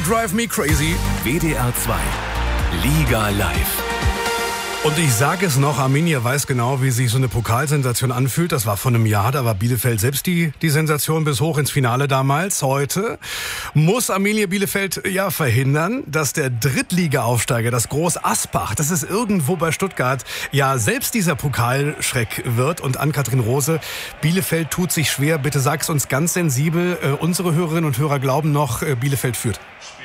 Drive Me Crazy. WDR 2 Liga live. Und ich sage es noch, Arminia weiß genau, wie sich so eine Pokalsensation anfühlt. Das war vor einem Jahr, da war Bielefeld selbst die Sensation bis hoch ins Finale damals. Heute muss Arminia Bielefeld verhindern, dass der Drittliga-Aufsteiger, das Groß Asbach, das ist irgendwo bei Stuttgart, selbst dieser Pokalschreck wird. Und Ann-Kathrin Rose, Bielefeld tut sich schwer. Bitte sag's uns ganz sensibel. Unsere Hörerinnen und Hörer glauben noch, Bielefeld führt.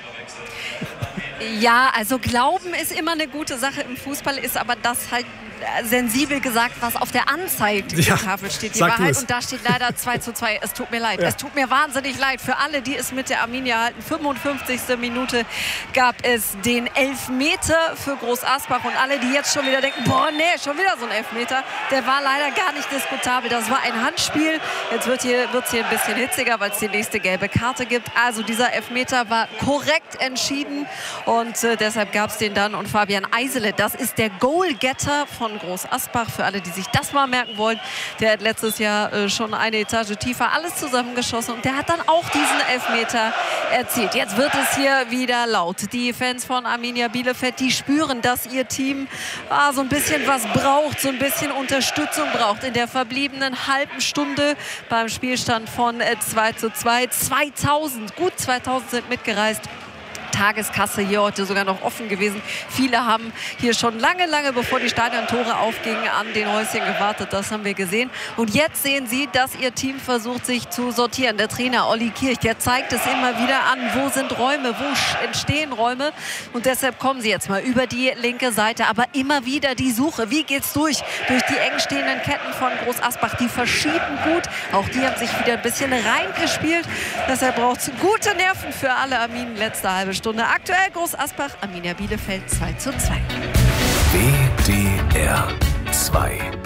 Ja, also Glauben ist immer eine gute Sache im Fußball, ist aber das halt sensibel gesagt, was auf der Anzeigetafel steht, die Wahrheit. Und da steht leider 2:2. Es tut mir leid. Ja. Es tut mir wahnsinnig leid. Für alle, die es mit der Arminia halten. 55. Minute gab es den Elfmeter für Groß Asbach. Und alle, die jetzt schon wieder denken, schon wieder so ein Elfmeter. Der war leider gar nicht diskutabel. Das war ein Handspiel. Jetzt wird's hier ein bisschen hitziger, weil es die nächste gelbe Karte gibt. Also dieser Elfmeter war korrekt entschieden. Und deshalb gab es den dann. Und Fabian Eisele, das ist der Goalgetter von Groß Asbach, für alle, die sich das mal merken wollen. Der hat letztes Jahr schon eine Etage tiefer alles zusammengeschossen und der hat dann auch diesen Elfmeter erzielt. Jetzt wird es hier wieder laut. Die Fans von Arminia Bielefeld, die spüren, dass ihr Team so ein bisschen was braucht, so ein bisschen Unterstützung braucht in der verbliebenen halben Stunde beim Spielstand von 2:2. 2000 sind mitgereist. Tageskasse hier heute sogar noch offen gewesen. Viele haben hier schon lange bevor die Stadiontore aufgingen, an den Häuschen gewartet. Das haben wir gesehen. Und jetzt sehen Sie, dass Ihr Team versucht, sich zu sortieren. Der Trainer Olli Kirch, der zeigt es immer wieder an. Wo sind Räume? Wo entstehen Räume? Und deshalb kommen Sie jetzt mal über die linke Seite. Aber immer wieder die Suche. Wie geht's durch die eng stehenden Ketten von Groß Asbach? Die verschieben gut. Auch die haben sich wieder ein bisschen reingespielt. Deshalb braucht es gute Nerven für alle Arminen. Letzte halbe Stunde. Aktuell Groß Asbach, Arminia Bielefeld 2:2. WDR 2